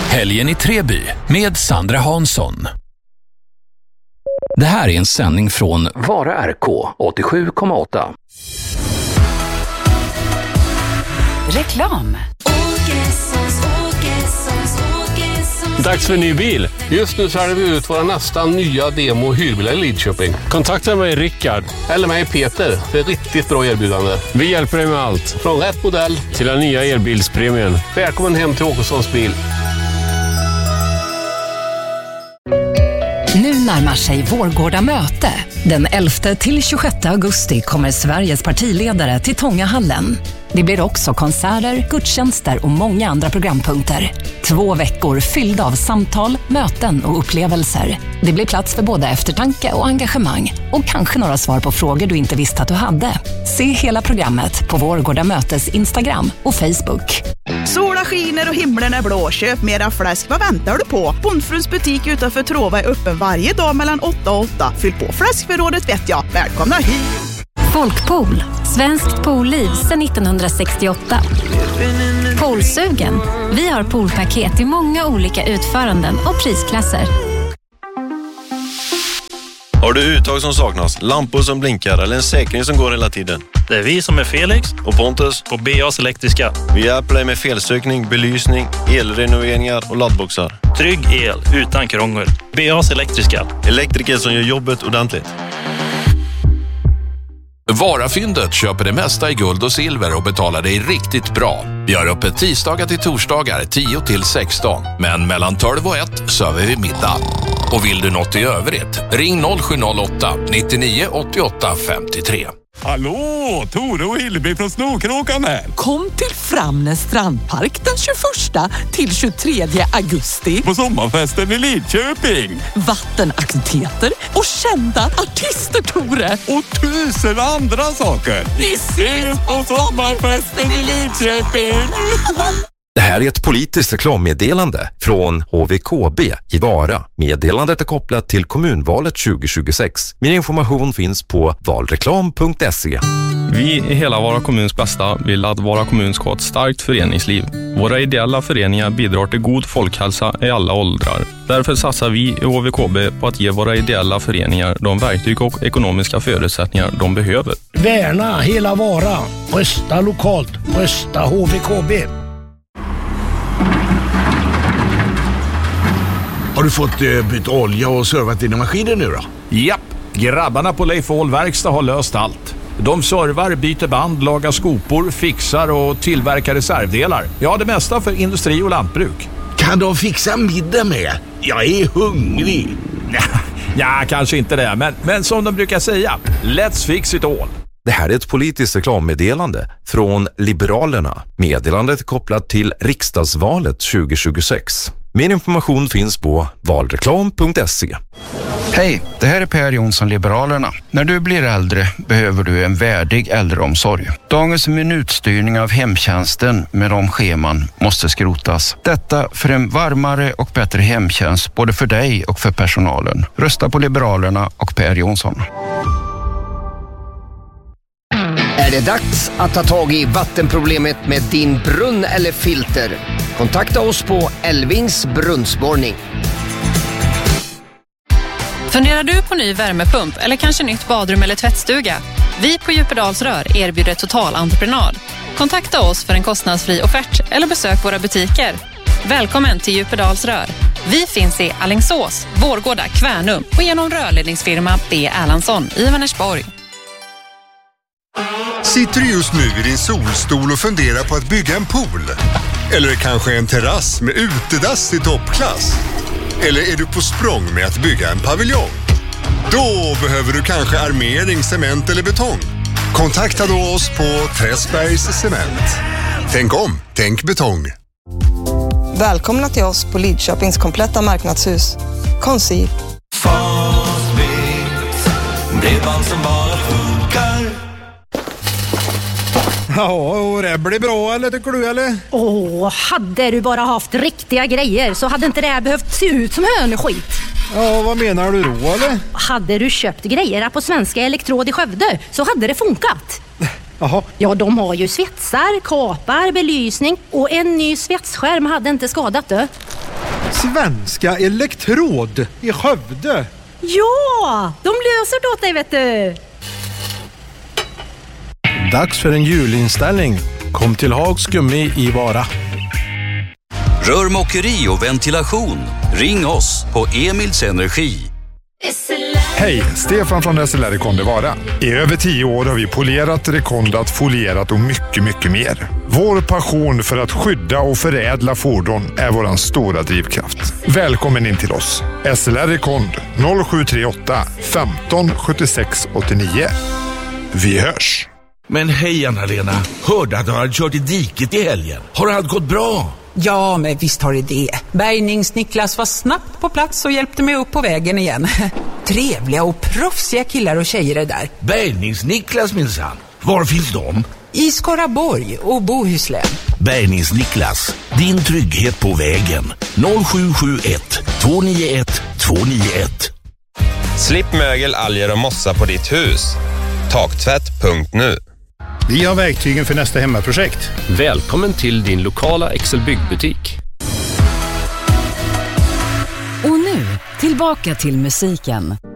Helgen i Treby med Sandra Hansson. Det här är en sändning från Vara RK 87,8. Reklam. Dags för en ny bil. Just nu säljer vi ut våra nästan nya demo- och hyrbilar i Lidköping. Kontakta mig Rickard eller mig Peter för ett riktigt bra erbjudande. Vi hjälper dig med allt. Från rätt modell till den nya elbilspremien. Välkommen hem till Åkessons bil. Nu närmar sig Vårgårda möte. Den 11 till 26 augusti kommer Sveriges partiledare till Tångahallen. Det blir också konserter, gudstjänster och många andra programpunkter. 2 veckor fyllda av samtal, möten och upplevelser. Det blir plats för både eftertanke och engagemang. Och kanske några svar på frågor du inte visste att du hade. Se hela programmet på Vårgårda mötes Instagram och Facebook. Sola skiner och himlen är blå. Köp mera fläsk. Vad väntar du på? Bondfruns butik utanför Trova är öppen varje dag mellan 8 och 8. Fyll på fläskförrådet vet jag. Välkomna hit! Folkpool. Svenskt poolliv sedan 1968. Poolsugen. Vi har poolpaket i många olika utföranden och prisklasser. Har du uttag som saknas, lampor som blinkar eller en säkring som går hela tiden? Det är vi som är Felix och Pontus på BAs Elektriska. Vi hjälper dig med felsökning, belysning, elrenoveringar och laddboxar. Trygg el utan krångel. BAs Elektriska. Elektriker som gör jobbet ordentligt. Varafyndet köper det mesta i guld och silver och betalar dig riktigt bra. Vi har öppet tisdagar till torsdagar 10 till 16. Men mellan 12 och 1 server vi middag. Och vill du något i övrigt, ring 0708 99 88 53. Hallå, Tore och Hilleby från Snokråkan här. Kom till Framnäs strandpark den 21 till 23 augusti. På sommarfesten i Lidköping. Vattenaktiviteter och kända artister, Tore. Och 1000 andra saker. Vi ses på sommarfesten i Lidköping. Det här är ett politiskt reklammeddelande från HVKB i Vara. Meddelandet är kopplat till kommunvalet 2026. Mer information finns på valreklam.se. Vi i hela Vara kommuns bästa vill att Vara kommun ska ha ett starkt föreningsliv. Våra ideella föreningar bidrar till god folkhälsa i alla åldrar. Därför satsar vi i HVKB på att ge våra ideella föreningar de verktyg och ekonomiska förutsättningar de behöver. Värna hela Vara. Rösta lokalt. Rösta HVKB. Har du fått byta olja och servat dina maskiner nu då? Japp, grabbarna på Leif Ahl Verkstad har löst allt. De servar, byter band, lagar skopor, fixar och tillverkar reservdelar. Ja, det mesta för industri och lantbruk. Kan de fixa middag med? Jag är hungrig. Ja, kanske inte det, men som de brukar säga, let's fix it all. Det här är ett politiskt reklammeddelande från Liberalerna. Meddelandet är kopplat till riksdagsvalet 2026. Mer information finns på valreklam.se. Hej, det här är Per Jonsson, Liberalerna. När du blir äldre behöver du en värdig äldreomsorg. Dagens minutstyrning av hemtjänsten med de scheman måste skrotas. Detta för en varmare och bättre hemtjänst både för dig och för personalen. Rösta på Liberalerna och Per Jonsson. Är det dags att ta tag i vattenproblemet med din brunn eller filter? Kontakta oss på Elvings brunnsborrning. Funderar du på ny värmepump eller kanske nytt badrum eller tvättstuga? Vi på Djupedals Rör erbjuder totalentreprenad. Kontakta oss för en kostnadsfri offert eller besök våra butiker. Välkommen till Djupedals Rör. Vi finns i Alingsås, Vårgårda, Kvärnum och genom rörledningsfirma B. Erlandsson i Vänersborg. Sitter du just nu i din solstol och funderar på att bygga en pool? Eller kanske en terrass med utedass i toppklass? Eller är du på språng med att bygga en paviljong? Då behöver du kanske armering, cement eller betong. Kontakta då oss på Träsbergs Cement. Tänk om, tänk betong. Välkomna till oss på Lidköpings kompletta marknadshus. Concept. Bredband som bara funkar. Ja, och det blir bra eller tycker du eller? Hade du bara haft riktiga grejer så hade inte det här behövt se ut som hönskit. Ja, vad menar du då eller? Hade du köpt grejer på Svenska Elektrod i Skövde så hade det funkat. Jaha. Ja, de har ju svetsar, kapar, belysning och en ny svetsskärm hade inte skadat det. Svenska Elektrod i Skövde. Ja, de löser det åt dig, vet du. Dags för en julinställning. Kom till Hags Gummi i Vara. Rörmokeri och ventilation. Ring oss på Emils Energi. Hej, Stefan från SLR Rekonde Vara. I över 10 år har vi polerat, rekondat, folierat och mycket, mycket mer. Vår passion för att skydda och förädla fordon är vår stora drivkraft. Välkommen in till oss. SLR Rekond 0738 15 76 89. Vi hörs! Men hej Anna-Lena, hörde att du hade kört i diket i helgen. Har allt gått bra? Ja, men visst har det. Bärgnings-Niklas var snabbt på plats och hjälpte mig upp på vägen igen. Trevliga och proffsiga killar och tjejer är där. Bärgnings-Niklas minsann. Var finns de? I Skaraborg och Bohuslän. Bärgnings-Niklas, din trygghet på vägen. 0771 291 291. Slipp mögel, alger och mossa på ditt hus. Taktvätt.nu. Vi har verktygen för nästa hemmaprojekt. Välkommen till din lokala Excel Byggbutik. Och nu, tillbaka till musiken.